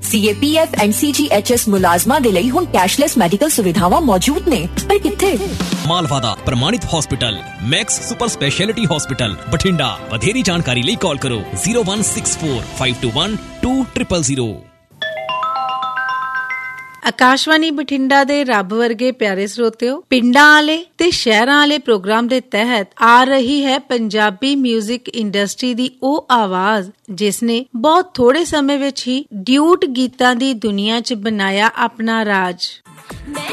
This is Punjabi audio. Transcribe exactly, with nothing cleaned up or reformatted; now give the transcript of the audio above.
C A P F and ਸੀ ਜੀ ਐਚ ਐਸ ਮੁਲਾਜ਼ਮਾਂ ਦੇ ਲਈ ਹੁਣ ਕੈਸ਼ਲੈਸ ਮੈਡੀਕਲ ਸੁਵਿਧਾਵਾਂ ਮੌਜੂਦ ਨੇ, ਪਰ ਕਿੱਥੇ? ਮਾਲਵਾ ਦਾ ਪ੍ਰਮਾਣਿਤ hospital Max super speciality hospital Bathinda. ਵਧੇਰੀ ਜਾਣਕਾਰੀ ਲਈ ਕਾਲ ਕਰੋ zero one six four five two one two zero zero zero। Akashvani Bathinda ਦੇ ਰੱਬ ਵਰਗੇ ਪਿਆਰੇ ਸਰੋਤਿਓ, ਪਿੰਡਾਂ ਵਾਲੇ ਤੇ ਸ਼ਹਿਰਾਂ ਵਾਲੇ ਪ੍ਰੋਗਰਾਮ ਦੇ ਤਹਿਤ ਆ ਰਹੀ ਹੈ ਪੰਜਾਬੀ ਮਿਊਜ਼ਿਕ ਇੰਡਸਟਰੀ ਦੀ ਉਹ ਆਵਾਜ਼ ਜਿਸ ਨੇ ਬਹੁਤ ਥੋੜੇ ਸਮੇਂ ਵਿੱਚ ਹੀ ਡਿਊਟ ਗੀਤਾਂ ਦੀ ਦੁਨੀਆ 'ਚ ਬਣਾਇਆ ਆਪਣਾ ਰਾਜ।